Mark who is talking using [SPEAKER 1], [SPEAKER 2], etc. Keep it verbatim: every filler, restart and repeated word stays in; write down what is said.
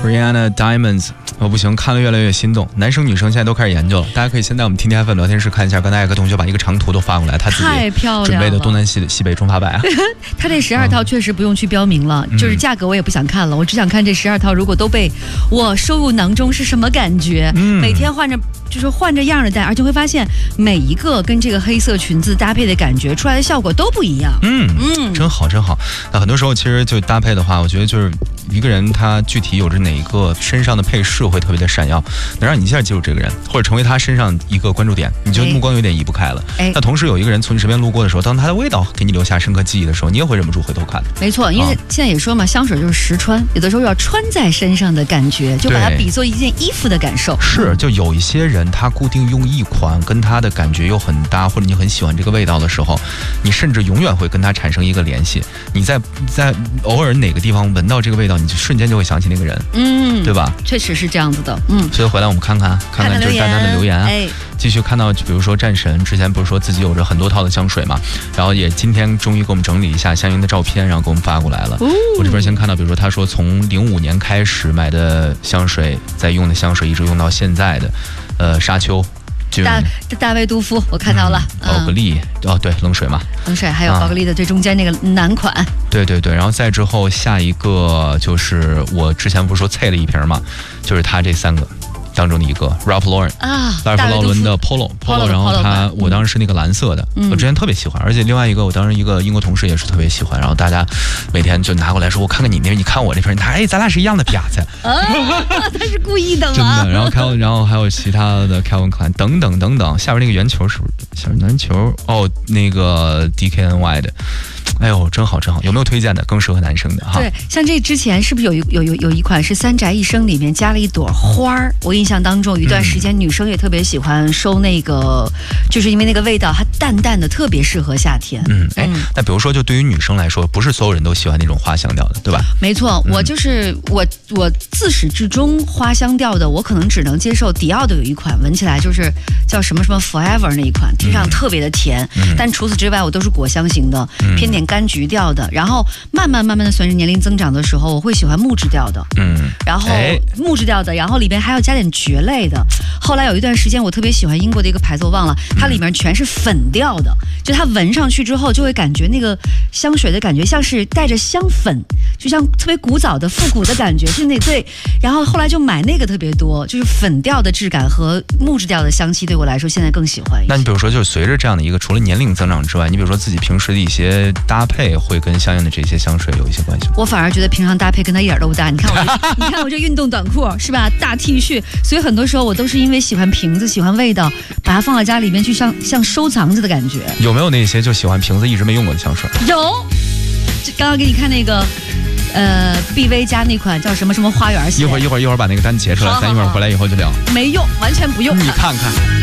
[SPEAKER 1] Rihanna Diamonds， 我不行，看了越来越心动。男生女生现在都开始研究了，大家可以先在我们 T T F M 聊天室看一下，刚才有个同学把一个长图都发过来，他自己准备的东南西西北中发白啊。
[SPEAKER 2] 他这十二套确实不用去标明了，嗯、就是价格我也不想看了，我只想看这十二套如果都被我收入囊中是什么感觉。嗯、每天换着就是换着样的戴，而且会发现每一个跟这个黑色裙子搭配的感觉出来的效果都不一样。嗯
[SPEAKER 1] 嗯，真好真好。那很多时候其实就搭配的话，我觉得就是一个人他具体有着哪一个身上的配饰会特别的闪耀，能让你一下记住这个人，或者成为他身上一个关注点，你就目光有点移不开了。哎，那同时有一个人从你身边路过的时候，当他的味道给你留下深刻记忆的时候，你也会忍不住回头看。
[SPEAKER 2] 没错，因为现在也说嘛，香水就是实穿，有的时候要穿在身上的感觉，就把它比作一件衣服的感受。
[SPEAKER 1] 是，就有一些人他固定用一款，跟他的感觉又很搭，或者你很喜欢这个味道的时候，你甚至永远会跟他产生一个联系。你在在偶尔哪个地方闻到这个味道，你就瞬间就会想起那个人，嗯，对吧？
[SPEAKER 2] 确实是这样子的，嗯。
[SPEAKER 1] 所以回来我们看看看看就是大家的留言啊，哎，继续看到，比如说战神之前不是说自己有着很多套的香水嘛，然后也今天终于给我们整理一下相应的照片，然后给我们发过来了。哦、我这边先看到，比如说他说从零五年开始买的香水，在用的香水一直用到现在的，呃，沙丘。
[SPEAKER 2] 大大卫杜夫，我看到了。
[SPEAKER 1] 嗯、宝格丽、嗯、哦，对，冷水嘛，
[SPEAKER 2] 冷水，还有宝格丽的最中间那个男款。啊、
[SPEAKER 1] 对对对，然后再之后下一个就是我之前不是说萃了一瓶嘛，就是他这三个当中的一个 Ralph Lauren 啊，拉尔夫劳伦的 Polo Polo， 然后他我当时是那个蓝色的，嗯、我之前特别喜欢，而且另外一个我当时一个英国同事也是特别喜欢，然后大家每天就拿过来说，我看看你那边，你看我这边，他哎，咱俩是一样的啪子，
[SPEAKER 2] 啊、他是故意的吗？
[SPEAKER 1] 真的，然后还有然后还有其他的 Calvin Klein 等等等等，下边那个圆球是不是小圆球？哦，那个 D K N Y 的。哎呦，真好真好！有没有推荐的更适合男生的哈？
[SPEAKER 2] 对，像这之前是不是有一有有有一款是三宅一生里面加了一朵花儿？我印象当中有一段时间女生也特别喜欢收那个，嗯、就是因为那个味道它淡淡的，特别适合夏天。
[SPEAKER 1] 嗯，哎，嗯、那比如说就对于女生来说，不是所有人都喜欢那种花香调的，对吧？
[SPEAKER 2] 没错，我就是我我自始至终花香调的，我可能只能接受迪奥的有一款，闻起来就是叫什么什么 Forever 那一款，听上特别的甜，嗯、但除此之外我都是果香型的，嗯、偏点柑橘调的，然后慢慢慢慢的随着年龄增长的时候，我会喜欢木质调的，嗯，然后木质调的，然后里边还要加点蕨类的。后来有一段时间，我特别喜欢英国的一个牌子，我忘了，它里面全是粉调的，就它闻上去之后，就会感觉那个香水的感觉像是带着香粉，就像特别古早的复古的感觉，是那对。然后后来就买那个特别多，就是粉调的质感和木质调的香气，对我来说现在更喜欢一些。
[SPEAKER 1] 那你比如说，就是随着这样的一个除了年龄增长之外，你比如说自己平时的一些搭配会跟相应的这些香水有一些关系吗？
[SPEAKER 2] 我反而觉得平常搭配跟它一点都不搭。你看我这，你看我这运动短裤是吧？大 T 恤，所以很多时候我都是因为喜欢瓶子、喜欢味道，把它放到家里面去像像收藏着的感觉。
[SPEAKER 1] 有没有那些就喜欢瓶子一直没用过的香水？
[SPEAKER 2] 有，刚刚给你看那个。呃 ，B V 加那款叫什么什么花园系。
[SPEAKER 1] 一会儿一会儿一会儿把那个单截出来，咱一会儿回来以后就聊。
[SPEAKER 2] 没用，完全不用。
[SPEAKER 1] 你看看。